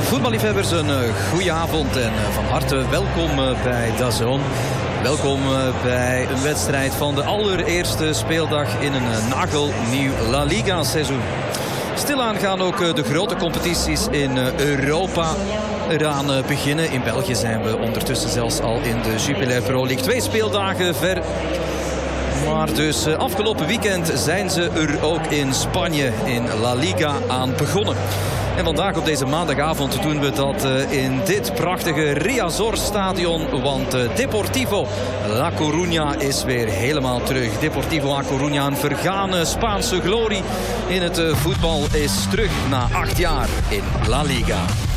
Voetballiefhebbers, een goede avond en van harte welkom bij DAZN. Welkom bij een wedstrijd van de allereerste speeldag in een nagelnieuw La Liga seizoen. Stilaan gaan ook de grote competities in Europa eraan beginnen. In België zijn we ondertussen zelfs al in de Jupiler Pro League 2 speeldagen ver. Maar dus afgelopen weekend zijn ze er ook in Spanje in La Liga aan begonnen. En vandaag op deze maandagavond doen we dat in dit prachtige Riazor stadion. Want Deportivo La Coruña is weer helemaal terug. Deportivo La Coruña, een vergane Spaanse glorie in het voetbal, is terug na 8 jaar in La Liga.